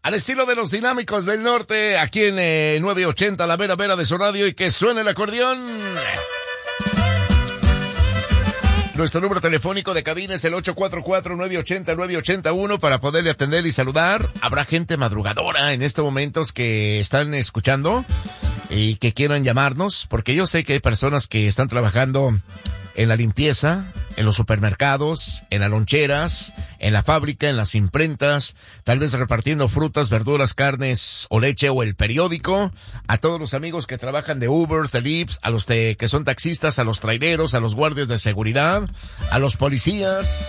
Al estilo de los Dinámicos del Norte, aquí en 980, la mera mera de su radio, y que suene el acordeón. Nuestro número telefónico de cabina es el 844-980-981 para poderle atender y saludar. Habrá gente madrugadora en estos momentos que están escuchando y que quieran llamarnos, porque yo sé que hay personas que están trabajando en la limpieza, en los supermercados, en las loncheras, en la fábrica, en las imprentas, tal vez repartiendo frutas, verduras, carnes o leche o el periódico, a todos los amigos que trabajan de Ubers, de Lyfts, a los que son taxistas, a los traileros, a los guardias de seguridad, a los policías.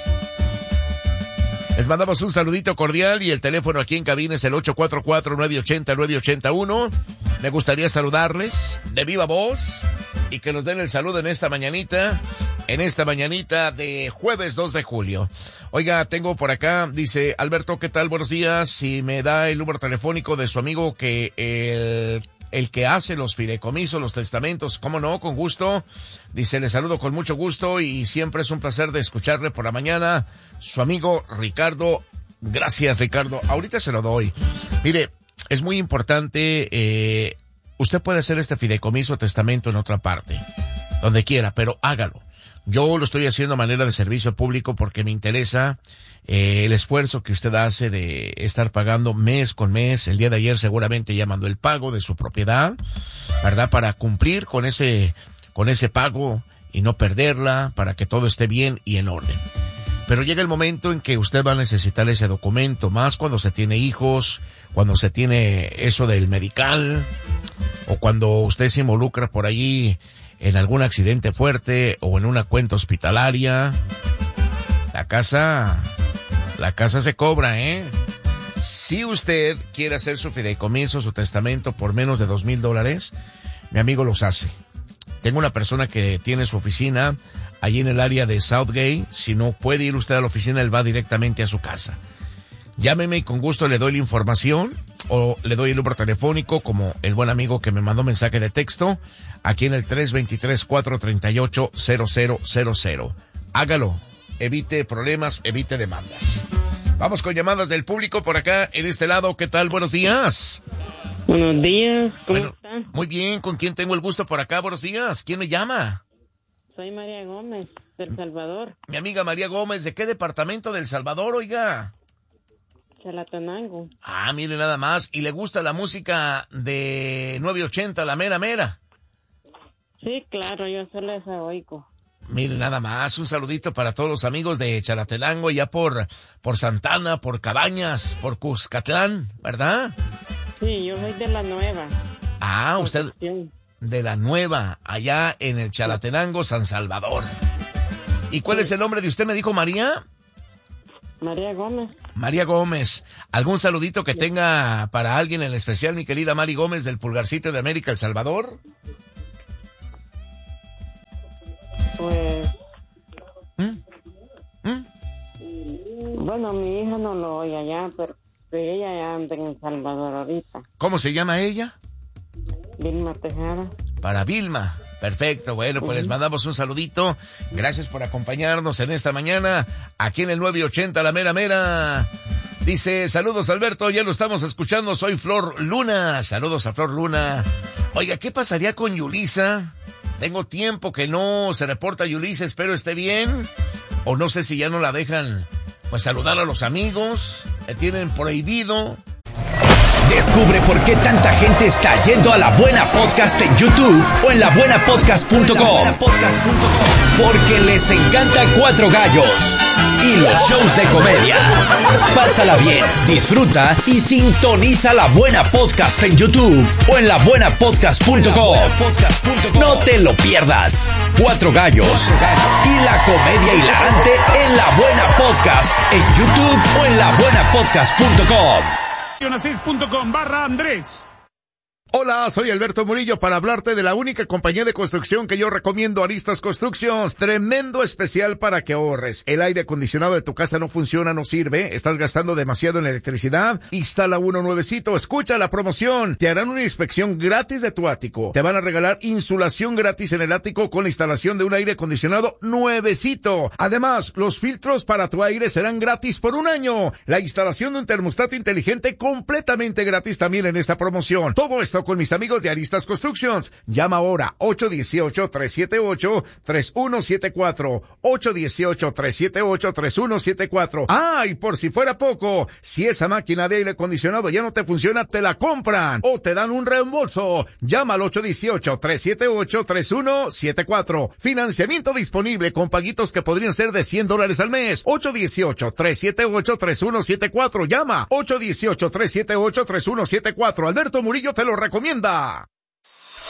Les mandamos un saludito cordial y el teléfono aquí en cabina es el 844-980-981. Me gustaría saludarles de viva voz y que nos den el saludo en esta mañanita de jueves 2 de julio. Oiga, tengo por acá, dice Alberto, ¿qué tal? Buenos días. Si me da el número telefónico de su amigo que el que hace los fideicomisos, los testamentos, cómo no, con gusto. Dice, le saludo con mucho gusto y siempre es un placer de escucharle por la mañana. Su amigo Ricardo. Gracias, Ricardo. Ahorita se lo doy. Mire, es muy importante, usted puede hacer este fideicomiso o testamento en otra parte, donde quiera, pero hágalo. Yo lo estoy haciendo a manera de servicio público porque me interesa el esfuerzo que usted hace de estar pagando mes con mes. El día de ayer seguramente ya mandó el pago de su propiedad, ¿verdad? Para cumplir con ese pago y no perderla, para que todo esté bien y en orden. Pero llega el momento en que usted va a necesitar ese documento, más cuando se tiene hijos, cuando se tiene eso del medical, o cuando usted se involucra por allí en algún accidente fuerte o en una cuenta hospitalaria. La casa se cobra, ¿eh? Si usted quiere hacer su fideicomiso, su testamento por menos de $2,000, mi amigo los hace. Tengo una persona que tiene su oficina allí en el área de Southgate. Si no puede ir usted a la oficina, él va directamente a su casa. Llámeme y con gusto le doy la información o le doy el número telefónico, como el buen amigo que me mandó mensaje de texto, aquí en el 323-438-0000. Hágalo, evite problemas, evite demandas. Vamos con llamadas del público por acá, en este lado. ¿Qué tal? Buenos días. Buenos días, ¿cómo están? Muy bien, ¿con quién tengo el gusto por acá? Buenos días, ¿quién me llama? Soy María Gómez, del Salvador. Mi amiga María Gómez, ¿de qué departamento del Salvador, oiga? Chalatenango. Ah, mire nada más. ¿Y le gusta la música de 980, la mera mera? Sí, claro, yo se les oigo. Mire nada más, un saludito para todos los amigos de Chalatenango, ya por Santana, por Cabañas, por Cuscatlán, ¿verdad? Sí, yo soy de la Nueva. Ah, usted de la Nueva, allá en el Chalatenango, San Salvador. ¿Y cuál es el nombre de usted, me dijo, María? María Gómez. María Gómez. ¿Algún saludito que tenga para alguien en especial, mi querida Mari Gómez del Pulgarcito de América, El Salvador? Pues... Bueno, mi hija no lo oye allá, pero ella ya anda en El Salvador ahorita. ¿Cómo se llama ella? Vilma Tejada. Para Vilma. Perfecto, bueno, pues les mandamos un saludito. Gracias por acompañarnos en esta mañana, aquí en el 980, la mera mera. Dice, saludos Alberto, ya lo estamos escuchando, soy Flor Luna. Saludos a Flor Luna. Oiga, ¿qué pasaría con Yulisa? Tengo tiempo que no se reporta Yulisa, espero esté bien. O no sé si ya no la dejan, pues, saludar a los amigos. Le tienen prohibido. Descubre por qué tanta gente está yendo a La Buena Podcast en YouTube o en labuenapodcast.com. Porque les encanta Cuatro Gallos y los shows de comedia. Pásala bien, disfruta y sintoniza La Buena Podcast en YouTube o en labuenapodcast.com. No te lo pierdas. Cuatro Gallos y la comedia hilarante en La Buena Podcast en YouTube o en labuenapodcast.com. Nacis.com/Andrés. Hola, soy Alberto Murillo para hablarte de la única compañía de construcción que yo recomiendo, Aristas Constructions. Tremendo especial para que ahorres. El aire acondicionado de tu casa no funciona, no sirve. Estás gastando demasiado en electricidad. Instala uno nuevecito. Escucha la promoción. Te harán una inspección gratis de tu ático. Te van a regalar insulación gratis en el ático con la instalación de un aire acondicionado nuevecito. Además, los filtros para tu aire serán gratis por un año. La instalación de un termostato inteligente completamente gratis también en esta promoción. Todo esto con mis amigos de Aristas Constructions. Llama ahora 818-378-3174. 818-378-3174. Ah, y por si fuera poco, si esa máquina de aire acondicionado ya no te funciona, te la compran o te dan un reembolso. Llama al 818-378-3174. Financiamiento disponible con paguitos que podrían ser de $100 al mes. 818-378-3174. Llama 818-378-3174. Alberto Murillo te lo recomienda.